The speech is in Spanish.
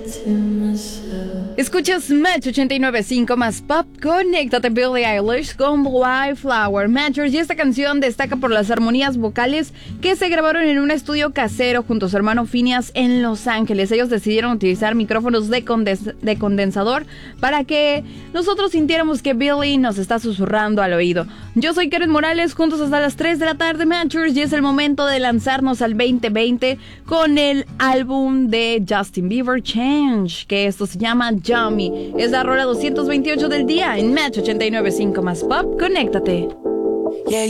Escuchas Match 89.5 más pop. Conéctate, Billie Eilish con White Flower Matchers. Y esta canción destaca por las armonías vocales que se grabaron en un estudio casero junto a su hermano Phineas en Los Ángeles. Ellos decidieron utilizar micrófonos de condensador para que nosotros sintiéramos que Billie nos está susurrando al oído. Yo soy Karen Morales, juntos hasta las 3 de la tarde, Matchers, y es el momento de lanzarnos al 2020 con el álbum de Justin Bieber, Change, que esto se llama Yummy. Es la rola 228 del día en Match 89.5 más pop. Conéctate. Yeah,